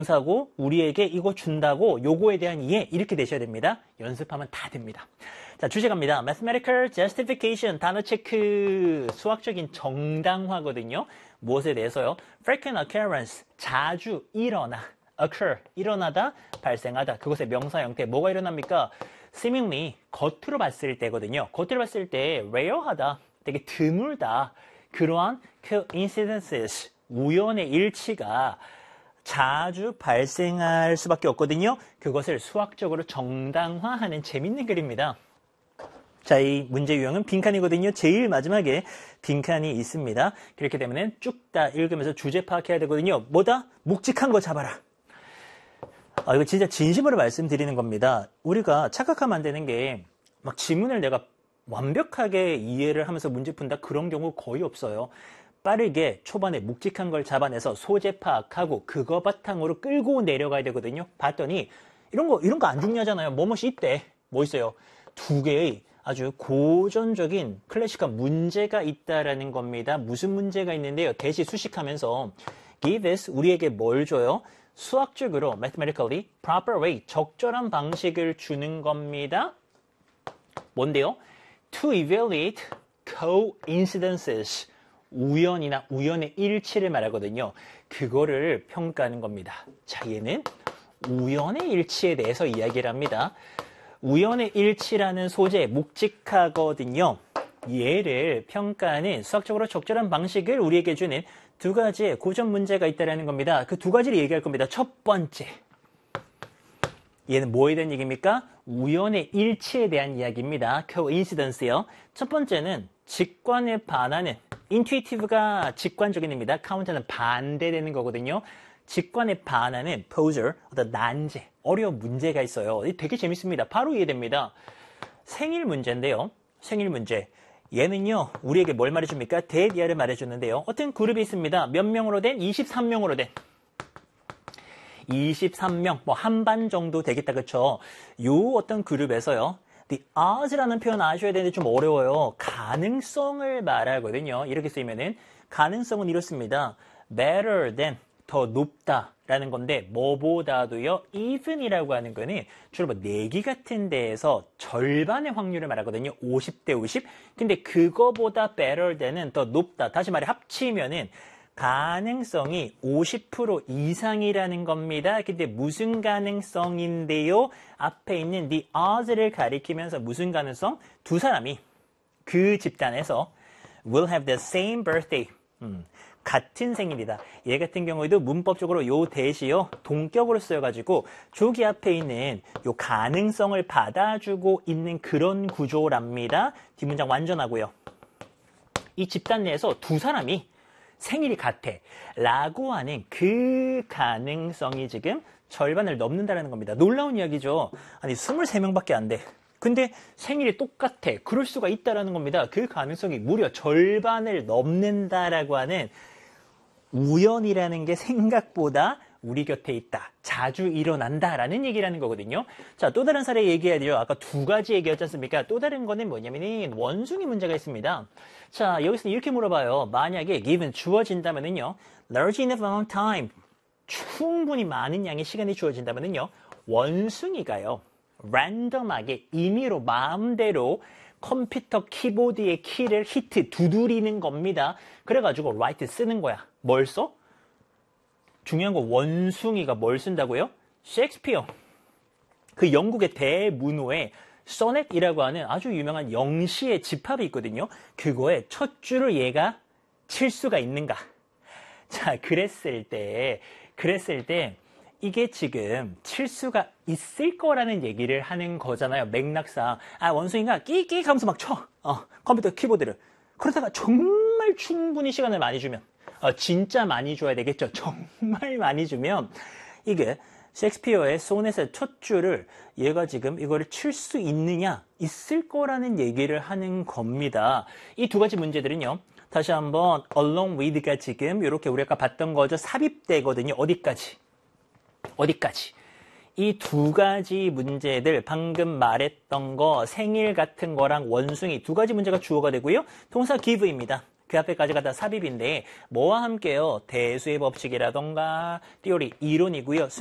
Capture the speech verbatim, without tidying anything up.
사고 우리에게 이거 준다고 요거에 대한 이해 이렇게 되셔야 됩니다. 연습하면 다 됩니다. 자, 주제 갑니다. Mathematical justification 단어 체크. 수학적인 정당화거든요. 무엇에 대해서요? Frequent occurrence 자주 일어나. occur 일어나다 발생하다. 그것의 명사 형태 뭐가 일어납니까? seemingly 겉으로 봤을 때거든요. 겉으로 봤을 때 rare하다 되게 드물다. 그러한 coincidences 우연의 일치가 자주 발생할 수밖에 없거든요. 그것을 수학적으로 정당화하는 재밌는 글입니다. 자, 이 문제 유형은 빈칸이거든요. 제일 마지막에 빈칸이 있습니다. 그렇기 때문에 쭉 다 읽으면서 주제 파악해야 되거든요. 뭐다? 묵직한 거 잡아라. 아, 이거 진짜 진심으로 말씀드리는 겁니다. 우리가 착각하면 안 되는 게 막 지문을 내가 완벽하게 이해를 하면서 문제 푼다 그런 경우 거의 없어요. 빠르게 초반에 묵직한 걸 잡아내서 소재 파악하고 그거 바탕으로 끌고 내려가야 되거든요. 봤더니 이런 거 이런 거 안 중요하잖아요. 뭐뭐이 있대. 뭐 있어요? 두 개의 아주 고전적인 클래식한 문제가 있다라는 겁니다. 무슨 문제가 있는데요. 대시 수식하면서 give us 우리에게 뭘 줘요? 수학적으로 mathematically proper way 적절한 방식을 주는 겁니다. 뭔데요? To evaluate coincidences 우연이나 우연의 일치를 말하거든요. 그거를 평가하는 겁니다. 자, 얘는 우연의 일치에 대해서 이야기를 합니다. 우연의 일치라는 소재 묵직하거든요. 얘를 평가하는 수학적으로 적절한 방식을 우리에게 주는 두 가지의 고전 문제가 있다는 겁니다. 그 두 가지를 얘기할 겁니다. 첫 번째, 얘는 뭐에 대한 얘기입니까? 우연의 일치에 대한 이야기입니다. coincidence요. 첫 번째는 직관에 반하는 intuitive가 직관적인 의미입니다. counter는 반대되는 거거든요. 직관에 반하는 poser, 어떤 난제, 어려운 문제가 있어요. 되게 재밌습니다. 바로 이해됩니다. 생일 문제인데요. 생일 문제. 얘는요, 우리에게 뭘 말해줍니까? 대디아를 말해주는데요. 어떤 그룹이 있습니다. 몇 명으로 된? 이십삼 명으로 된. 이십삼 명, 뭐 한반 정도 되겠다, 그쵸? 요 어떤 그룹에서요. The odds라는 표현 아셔야 되는데 좀 어려워요. 가능성을 말하거든요. 이렇게 쓰이면은 가능성은 이렇습니다. better than, 더 높다라는 건데 뭐보다도요. even이라고 하는 거는 주로 뭐 내기 같은 데에서 절반의 확률을 말하거든요. 오십 대 오십. 근데 그거보다 better than은 더 높다. 다시 말해 합치면은 가능성이 오십 퍼센트 이상이라는 겁니다. 근데 무슨 가능성인데요? 앞에 있는 the odds를 가리키면서 무슨 가능성? 두 사람이 그 집단에서 will have the same birthday. 음, 같은 생일이다. 얘 같은 경우에도 문법적으로 요 대시요 동격으로 쓰여가지고 조기 앞에 있는 요 가능성을 받아주고 있는 그런 구조랍니다. 뒷문장 완전하고요. 이 집단 내에서 두 사람이 생일이 같아 라고 하는 그 가능성이 지금 절반을 넘는다는 겁니다. 놀라운 이야기죠. 아니 이십삼 명밖에 안 돼. 근데 생일이 똑같아. 그럴 수가 있다는 겁니다. 그 가능성이 무려 절반을 넘는다라고 하는 우연이라는 게 생각보다 우리 곁에 있다. 자주 일어난다라는 얘기라는 거거든요. 자, 또 다른 사례 얘기해야 돼요. 아까 두 가지 얘기였지 않습니까? 또 다른 거는 뭐냐면 원숭이 문제가 있습니다. 자, 여기서 이렇게 물어봐요. 만약에 given 주어진다면은요. large enough amount of time 충분히 많은 양의 시간이 주어진다면은요. 원숭이가요. 랜덤하게 임의로 마음대로 컴퓨터 키보드의 키를 히트 두드리는 겁니다. 그래가지고 write 쓰는 거야. 뭘 써? 중요한 건 원숭이가 뭘 쓴다고요? 셰익스피어. 그 영국의 대문호에 소넷이라고 하는 아주 유명한 영시의 집합이 있거든요. 그거에 첫 줄을 얘가 칠 수가 있는가? 자, 그랬을 때, 그랬을 때 이게 지금 칠 수가 있을 거라는 얘기를 하는 거잖아요. 맥락상. 아, 원숭이가 끼끼 하면서 막 쳐. 어, 컴퓨터 키보드를. 그러다가 정말 충분히 시간을 많이 주면 어, 진짜 많이 줘야 되겠죠. 정말 많이 주면 이게 셰익스피어의 소넷의 첫 줄을 얘가 지금 이거를 칠 수 있느냐 있을 거라는 얘기를 하는 겁니다. 이 두 가지 문제들은요. 다시 한번 along with가 지금 이렇게 우리가 봤던 거죠. 삽입되거든요. 어디까지? 어디까지? 이 두 가지 문제들 방금 말했던 거 생일 같은 거랑 원숭이 두 가지 문제가 주어가 되고요. 동사 give입니다. 그 앞에까지가 다 삽입인데 뭐와 함께요? 대수의 법칙이라던가 띠오리 이론이고요.